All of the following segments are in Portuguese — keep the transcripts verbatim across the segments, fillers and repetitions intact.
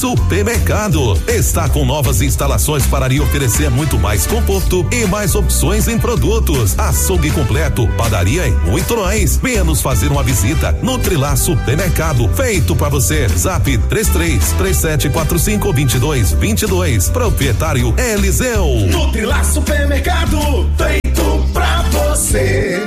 Supermercado está com novas instalações para lhe oferecer muito mais conforto e mais opções em produtos. Açougue completo, padaria e muito mais. Venha nos fazer uma visita no Trilar Supermercado, feito para você. Zap três três três sete quatro cinco dois dois dois dois. Proprietário Eliseu. No Trilar Supermercado, feito pra você.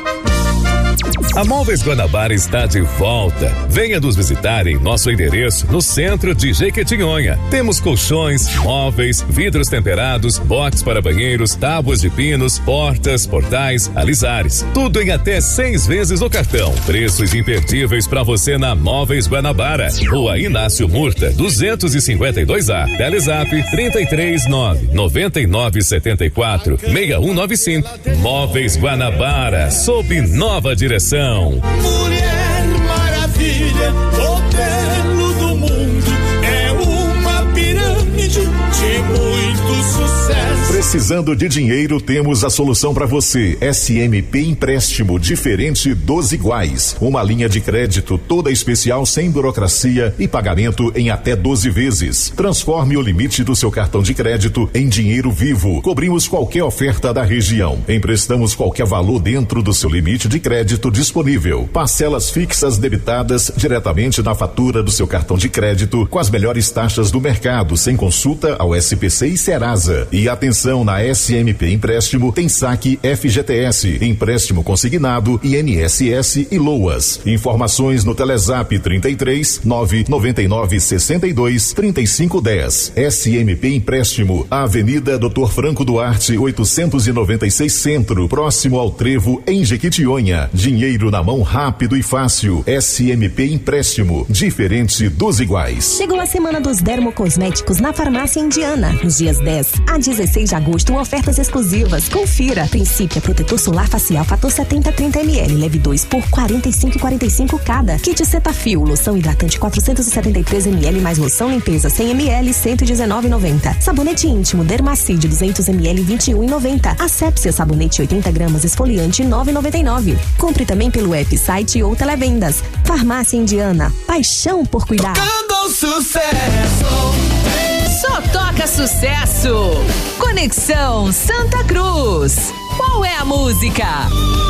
A Móveis Guanabara está de volta. Venha nos visitar em nosso endereço no centro de Jequitinhonha. Temos colchões, móveis, vidros temperados, box para banheiros, tábuas de pinos, portas, portais, alisares. Tudo em até seis vezes no cartão. Preços imperdíveis para você na Móveis Guanabara. Rua Inácio Murta, duzentos e cinquenta e dois A. Telezap trinta e três nove noventa e nove setenta e quatro seis um nove cinco. Móveis Guanabara, sob nova direção. Mulher Maravilha, o belo do mundo, é uma pirâmide de muito sucesso. Precisando de dinheiro, temos a solução para você. S M P Empréstimo Diferente dos Iguais. Uma linha de crédito toda especial, sem burocracia e pagamento em até doze vezes. Transforme o limite do seu cartão de crédito em dinheiro vivo. Cobrimos qualquer oferta da região. Emprestamos qualquer valor dentro do seu limite de crédito disponível. Parcelas fixas debitadas diretamente na fatura do seu cartão de crédito, com as melhores taxas do mercado, sem consulta ao S P C e Serasa. E atenção, na S M P Empréstimo tem saque F G T S, empréstimo consignado, I N S S e LOAS. Informações no Telezap trinta e três nove noventa e nove sessenta e dois trinta e cinco dez. S M P Empréstimo, Avenida doutor Franco Duarte, oitocentos e noventa e seis Centro, próximo ao Trevo, em Jequitinhonha. Dinheiro na mão rápido e fácil. S M P Empréstimo, diferente dos iguais. Chegou a semana dos dermocosméticos na Farmácia Indiana. Nos dias dez a dezesseis de agosto, ofertas exclusivas. Confira. Princípio protetor solar facial fator setenta trinta mililitros, leve dois por quarenta e cinco e quarenta e cinco cada. Kit Cetaphil, loção hidratante quatrocentos e setenta e três mililitros mais loção limpeza cem mililitros, cento e dezenove reais e noventa centavos. Sabonete íntimo Dermacide duzentos mililitros, vinte e um reais e noventa centavos. Asepsia sabonete oitenta gramas esfoliante nove reais e noventa e nove centavos. Compre também pelo app, site ou televendas. Farmácia Indiana, paixão por cuidar. Tocando sucesso. Só toca sucesso. Conexão Santa Cruz. Qual é a música?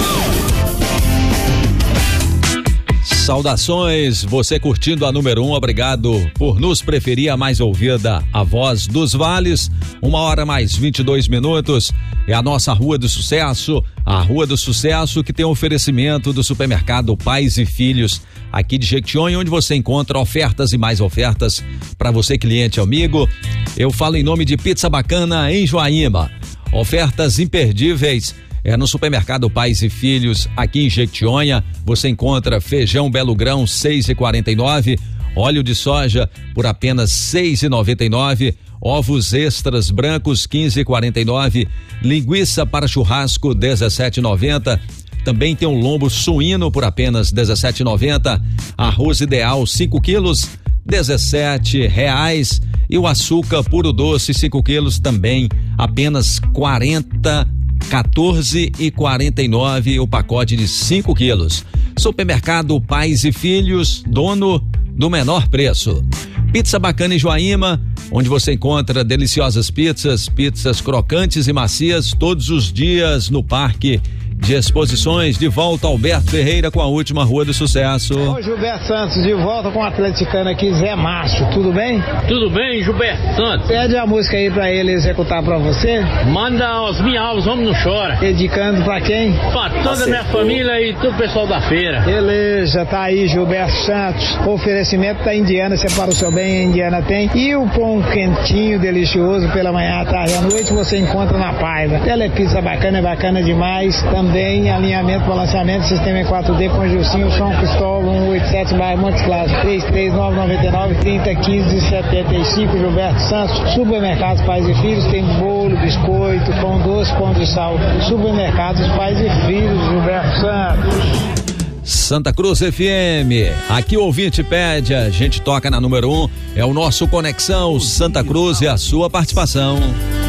Saudações, você curtindo a número um, obrigado por nos preferir, a mais ouvida, a Voz dos Vales. Uma hora mais vinte e dois minutos, é a nossa Rua do Sucesso, a Rua do Sucesso que tem oferecimento do supermercado Pais e Filhos, aqui de Jequitinhonha, onde você encontra ofertas e mais ofertas para você, cliente amigo. Eu falo em nome de Pizza Bacana em Joaíma, ofertas imperdíveis. É no supermercado Pais e Filhos, aqui em Jequitinhonha. Você encontra feijão Belo Grão seis e quarenta e nove, óleo de soja por apenas seis e noventa e nove, ovos extras brancos quinze e quarenta e nove, linguiça para churrasco dezessete e noventa. Também tem um lombo suíno por apenas dezessete e noventa, arroz ideal cinco quilos dezessete reais e o açúcar puro doce cinco quilos também apenas quarenta quatorze e quarenta e nove o pacote de cinco quilos. Supermercado Pais e Filhos, dono do menor preço. Pizza Bacana em Joaíma, onde você encontra deliciosas pizzas, pizzas crocantes e macias todos os dias no Parque de Exposições. De volta, Alberto Ferreira com a última Rua do Sucesso. Ô Gilberto Santos, de volta com o atleticano aqui, Zé Márcio, tudo bem? Tudo bem, Gilberto Santos. Pede a música aí pra ele executar pra você. Manda Osmi Alves, Homem Não Chora. Dedicando pra quem? Pra toda a minha família e todo o pessoal da feira. Beleza, tá aí Gilberto Santos. Oferecimento da Indiana, você para o seu bem, a Indiana tem. E o pão quentinho, delicioso, pela manhã, tarde e à noite, você encontra na Paiva. Telepizza Bacana, é bacana demais. Também alinhamento, balanceamento, sistema em quatro D com Gilcinho, São Cristóvão, cento e oitenta e sete, bairro Montes Claros, três três nove nove nove, trinta quinze setenta e cinco, Gilberto Santos. Supermercados Pais e Filhos, tem bolo, biscoito, pão doce, pão de sal. Supermercados Pais e Filhos, Gilberto Santos. Santa Cruz F M, aqui o ouvinte pede, a gente toca na número um, é o nosso Conexão Santa Cruz e a sua participação.